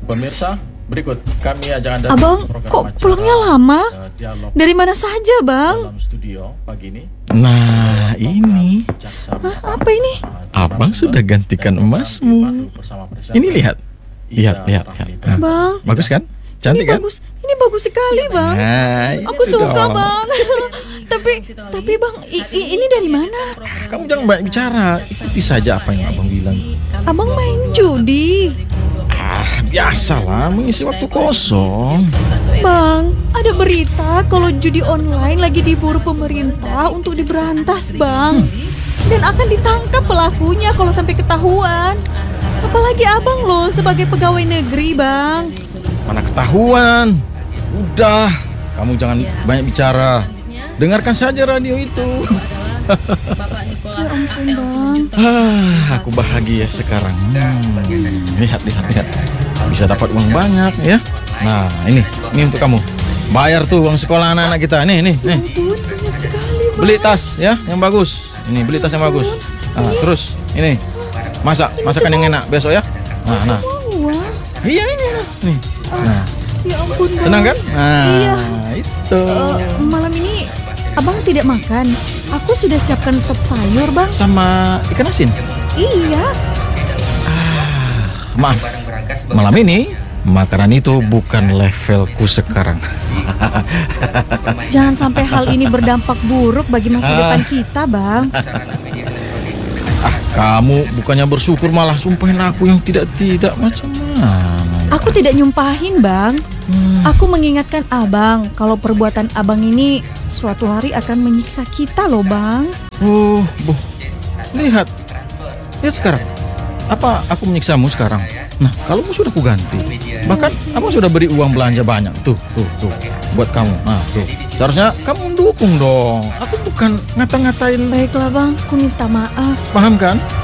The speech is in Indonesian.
Pemirsa, berikut kami ajak Anda Abang, program kok acara, pulangnya lama? Dialog Dari mana saja, Bang? dalam studio pagi ini. Nah, ini Jaksa Apa ini? Abang sudah gantikan emasmu. Ini lihat. Lihat. Nah, Bang, bagus kan? ini Cantik kan? bagus. Ini bagus sekali, Bang. Nah, Aku itu suka, dong. Bang. tapi Bang, ini dari mana? Kamu jangan banyak bicara. Ikuti saja apa yang abang bilang. Abang main judi. Biasalah mengisi waktu kosong. Bang, ada berita kalau judi online lagi diburu pemerintah untuk diberantas, Bang. Dan akan ditangkap pelakunya kalau sampai ketahuan. Apalagi abang loh sebagai pegawai negeri, Bang. Mana ketahuan. Udah, kamu jangan banyak bicara. Dengarkan saja radio itu. Aku bahagia sekarang. Lihat. Bisa dapat uang banyak ya. Nah, ini untuk kamu. Bayar tuh uang sekolah anak-anak kita. Nih. Ampun, banyak sekali, Bang. Beli tas ya, yang bagus. Ini beli tas yang bagus. Nah, terus ini masakan yang enak besok ya. Nah. Uang. Iya ini. Nih. Nah, Ya ampun, Bang. senang kan? Nah, Iya. itu. Malam ini abang tidak makan. Aku sudah siapkan sop sayur, Bang. Sama ikan asin. Iya. Maaf. Malam ini makanan itu bukan levelku sekarang. Jangan sampai hal ini berdampak buruk bagi masa depan kita, Bang. Kamu bukannya bersyukur malah sumpahin aku yang tidak macam mana? Aku tidak nyumpahin, Bang. Aku mengingatkan abang kalau perbuatan abang ini suatu hari akan menyiksa kita loh, Bang. Oh, lihat sekarang. Apa aku menyiksamu sekarang? Nah, kalau sudah ku ganti. Bahkan abang sudah beri uang belanja banyak. Tuh, buat kamu. Nah, tuh. Seharusnya kamu mendukung dong. Aku bukan ngata-ngatain. Baiklah, Bang. Aku minta maaf. Paham kan?